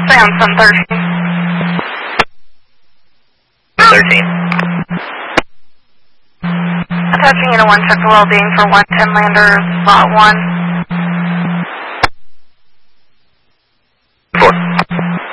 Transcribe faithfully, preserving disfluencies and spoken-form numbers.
stay on Sun thirteen. thirteen. Attaching unit one, check the well-being for one ten lander, lot one.